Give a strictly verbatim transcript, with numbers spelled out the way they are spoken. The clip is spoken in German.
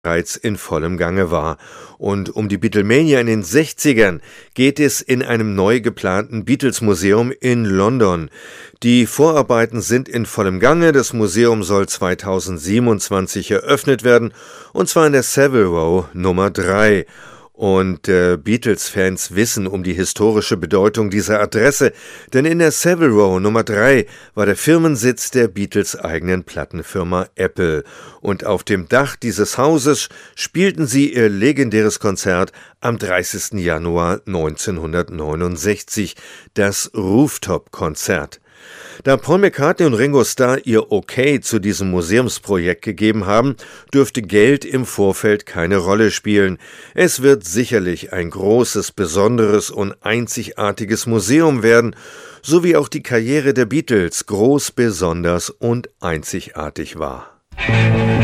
bereits in vollem Gange war. Und um die Beatlemania in den sechzigern geht es in einem neu geplanten Beatles-Museum in London. Die Vorarbeiten sind in vollem Gange. Das Museum soll zweitausendsiebenundzwanzig eröffnet werden, und zwar in der Savile Row Nummer drei. Und äh, Beatles-Fans wissen um die historische Bedeutung dieser Adresse, denn in der Savile Row Nummer drei war der Firmensitz der Beatles eigenen Plattenfirma Apple. Und auf dem Dach dieses Hauses spielten sie ihr legendäres Konzert am dreißigsten Januar neunzehnhundertneunundsechzig, das Rooftop-Konzert. Da Paul McCartney und Ringo Starr ihr Okay zu diesem Museumsprojekt gegeben haben, dürfte Geld im Vorfeld keine Rolle spielen. Es wird sicherlich ein großes, besonderes und einzigartiges Museum werden, so wie auch die Karriere der Beatles groß, besonders und einzigartig war.